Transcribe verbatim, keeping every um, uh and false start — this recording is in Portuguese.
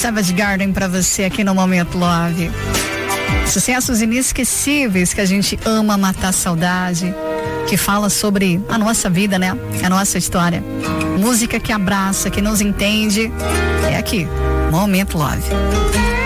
Savage Garden pra você aqui no Momento Love. Sucessos inesquecíveis que a gente ama matar a saudade, que fala sobre a nossa vida, né? A nossa história. Música que abraça, que nos entende. É aqui, Momento Love.